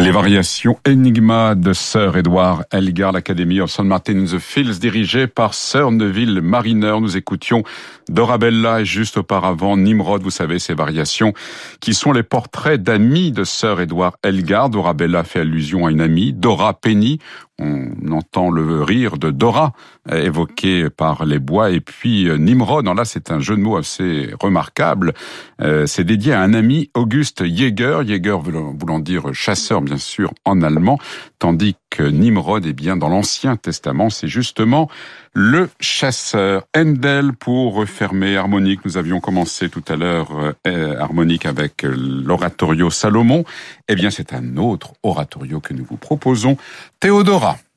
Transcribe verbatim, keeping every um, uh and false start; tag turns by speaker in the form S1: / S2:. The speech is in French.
S1: Les variations Enigma de Sir Edward Elgar, l'Academy of Saint Martin in the Fields, dirigée par Sir Neville Marriner. Nous écoutions Dorabella et juste auparavant Nimrod. Vous savez, ces variations qui sont les portraits d'amis de Sir Edward Elgar. Dorabella fait allusion à une amie, Dora Penny. On entend le rire de Dora évoqué par les bois. Et puis Nimrod, là c'est un jeu de mots assez remarquable. Euh, c'est dédié à un ami, August Jäger. Jäger voulant, voulant dire chasseur bien sûr en allemand. Tandis que Nimrod, eh bien dans l'Ancien Testament, c'est justement le chasseur. Handel pour refermer harmonique. Nous avions commencé tout à l'heure euh, harmonique avec l'oratorio Salomon. Eh bien c'est un autre oratorio que nous vous proposons. Théodora.